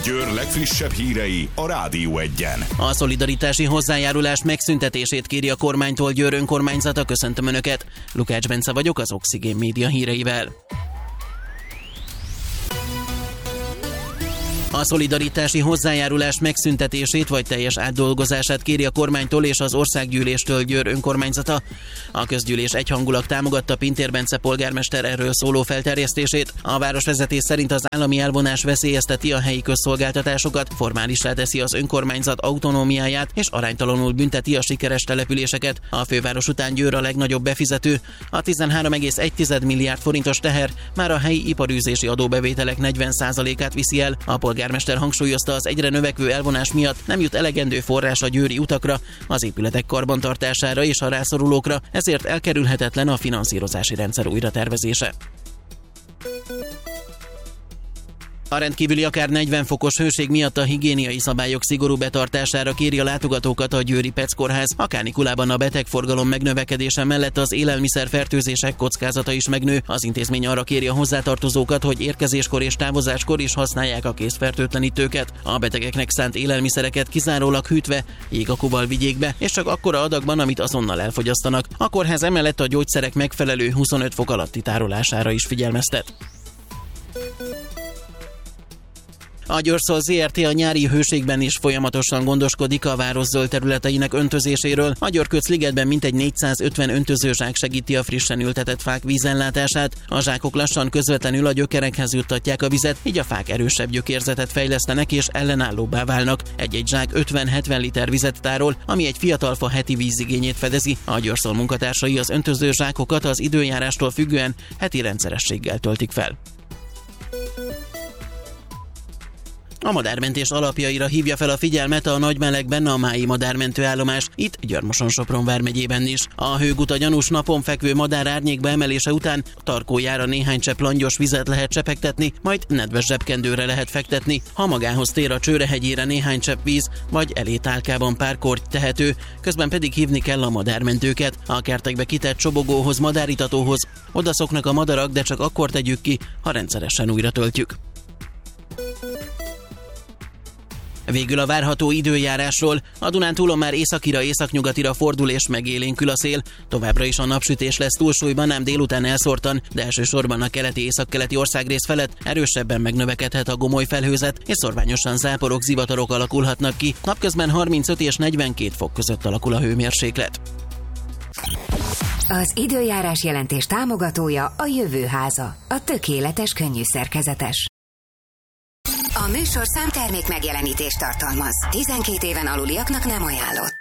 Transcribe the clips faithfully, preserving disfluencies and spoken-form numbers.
Győr legfrissebb hírei a Rádió Egyen. A szolidaritási hozzájárulás megszüntetését kéri a kormánytól Győr önkormányzata. Köszöntöm Önöket. Lukács Bence vagyok az Oxigén Média híreivel. A szolidaritási hozzájárulás megszüntetését vagy teljes átdolgozását kéri a kormánytól és az országgyűléstől Győr önkormányzata. A közgyűlés egyhangulag támogatta Pintér Bence polgármester erről szóló felterjesztését. A városvezetés szerint az állami elvonás veszélyezteti a helyi közszolgáltatásokat, formálissá teszi az önkormányzat autonómiáját és aránytalanul bünteti a sikeres településeket. A főváros után Győr a legnagyobb befizető. A tizenhárom egész egy milliárd forintos teher már a helyi iparűzési adóbevételek negyven százalékát viszi el. A polgármester hangsúlyozta, az egyre növekvő elvonás miatt nem jut elegendő forrás a győri utakra, az épületek karbantartására és a rászorulókra, ezért elkerülhetetlen a finanszírozási rendszer újratervezése. A rendkívüli akár negyven fokos hőség miatt a higiéniai szabályok szigorú betartására kéri a látogatókat a győri Pec kórház. A kánikulában a betegforgalom megnövekedése mellett az élelmiszerfertőzések kockázata is megnő. Az intézmény arra kéri a hozzátartozókat, hogy érkezéskor és távozáskor is használják a készfertőtlenítőket. A betegeknek szánt élelmiszereket kizárólag hűtve, jégakuval vigyék be, és csak akkora adagban, amit azonnal elfogyasztanak. A kórház emellett a gyógyszerek megfelelő huszonöt fok alatti tárolására is figyelmeztet. A Győrszol zé er té a nyári hőségben is folyamatosan gondoskodik a város zöld területeinek öntözéséről. A Györköc-ligetben mintegy négyszázötven öntözőzsák segíti a frissen ültetett fák vízellátását. A zsákok lassan közvetlenül a gyökerekhez juttatják a vizet, így a fák erősebb gyökérzetet fejlesztenek és ellenállóbbá válnak. Egy-egy zsák ötven-hetven liter vizet tárol, ami egy fiatal fa heti vízigényét fedezi. A Győrszol munkatársai az öntöző zsákokat az időjárástól függően heti rendszerességgel töltik fel. A madármentés alapjaira hívja fel a figyelmet a nagymelegben a mályi madármentőállomás, itt Gyarmoson-Sopron vármegyében is. A hőgut a gyanús napon fekvő madár árnyékba emelése után tarkójára néhány csepp langyos vizet lehet csepegtetni, majd nedves zsebkendőre lehet fektetni. Ha magához tér a Csőrehegyére néhány csepp víz, vagy elétálkában pár korty tehető, közben pedig hívni kell a madármentőket. A kertekbe kitett csobogóhoz, madáritatóhoz oda szoknak a madarak, de csak akkor tegyük ki, ha rendszeresen újra töltjük. Végül a várható időjárásról. A Dunántúlon már északira, északnyugatira fordul és megélénkül a szél. Továbbra is a napsütés lesz túlsúlyban, ám délután elszórtan, de elsősorban a keleti északkeleti országrész felett erősebben megnövekedhet a gomoly felhőzet, és szorványosan záporok, zivatarok alakulhatnak ki. Napközben harmincöt és negyvenkét fok között alakul a hőmérséklet. Az időjárás jelentés támogatója a Jövőháza, a tökéletes könnyűszerkezetes. A műsor számtermék megjelenítést tartalmaz. tizenkét éven aluliaknak nem ajánlott.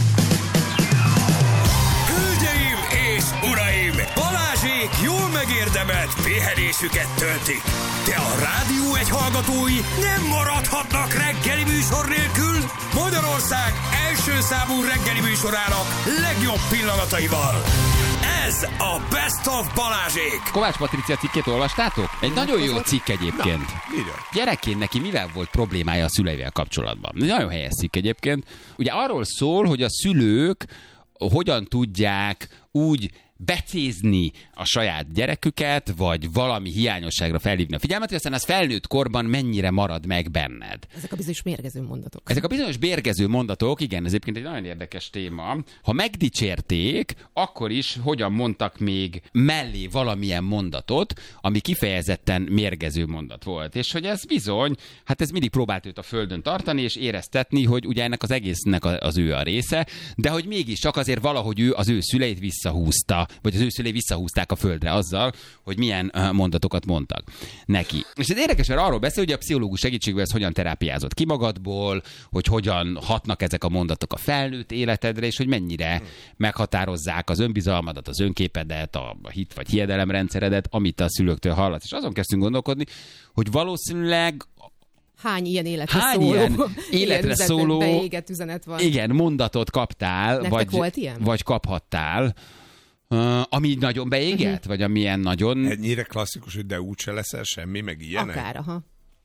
Hölgyeim és uraim! Balázsék jól megérdemelt pihenésüket töltik. De a Rádió egy hallgatói nem maradhatnak reggeli műsor nélkül. Magyarország első számú reggeli műsorának legjobb pillanataival. Ez a Best of Balázsék! Kovács Patricia cikkét olvastátok? Egy Na, nagyon jó cikk egyébként. Na, gyerekként neki mivel volt problémája a szüleivel kapcsolatban? Nagyon helyes cikk egyébként. Ugye arról szól, hogy a szülők hogyan tudják úgy becézni a saját gyereküket, vagy valami hiányosságra felhívni a figyelmet, hogy aztán az felnőtt korban mennyire marad meg benned. Ezek a bizonyos mérgező mondatok. Ezek a bizonyos mérgező mondatok, igen, ez egyébként egy nagyon érdekes téma. Ha megdicsérték, akkor is hogyan mondtak még mellé valamilyen mondatot, ami kifejezetten mérgező mondat volt. És hogy ez bizony, hát ez mindig próbált őt a földön tartani, és éreztetni, hogy ugye ennek az egésznek az ő a része, de hogy mégis csak azért valahogy ő az ő szüleit visszahúzta, vagy az ő szülei visszahúzták a földre azzal, hogy milyen mondatokat mondtak neki. És ez érdekes, mert arról beszél, hogy a pszichológus segítségével ez hogyan terápiázott ki magadból, hogy hogyan hatnak ezek a mondatok a felnőtt életedre, és hogy mennyire meghatározzák az önbizalmadat, az önképedet, a hit vagy hiedelemrendszeredet, amit a szülőktől hallasz. És azon kezdtünk gondolkodni, hogy valószínűleg Hány ilyen életre Hány szóló, ilyen életre ilyen szóló beégett üzenet van? Igen, mondatot kaptál, vagy, vagy kaphattál, Uh, ami nagyon beégett? Uh-huh. Vagy amilyen nagyon... Ennyire klasszikus, hogy de úgyse leszel semmi, meg ilyenek? Akár, aha.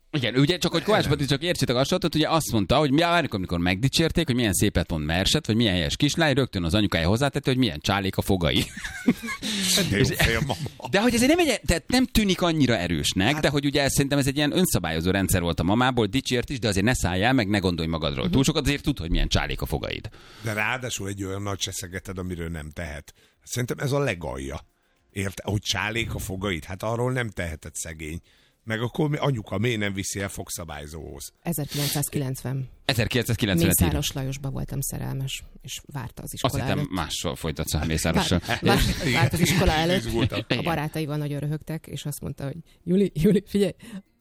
Igen, ugye csak, hogy Kovács Pati, csak értsétek a sorozatot, ugye azt mondta, hogy mi amikor, amikor megdicsérték, hogy milyen szépet mond Merset, vagy milyen helyes kislány, rögtön az anyukája hozzátette, hogy milyen csálék a fogai. De, de hogy ezért nem, egy, tehát nem tűnik annyira erősnek, hát, de hogy ugye szerintem ez egy ilyen önszabályozó rendszer volt a mamából, dicsért is, de azért ne szálljál, meg ne gondolj magadról uh-huh. túl sokat, azért tud, hogy milyen csálék a fogaid. De ráadásul egy olyan nagy cseszegeted, amiről nem tehet. Szerintem ez a legalja. Érte? Hogy csálék a fogaid? Hát arról nem tehetett szegény. Meg akkor anyuka miért nem viszi el fogszabályzóhoz? ezerkilencszázkilencven. ezerkilencszázkilencven. Mészáros Lajosba voltam szerelmes, és várta az iskola Azt hittem, előtt. mással folytatsz a Mészárossal. Várt, várt, várt az iskola előtt. A barátaival nagyon röhögtek, és azt mondta, hogy Juli, Juli, figyelj,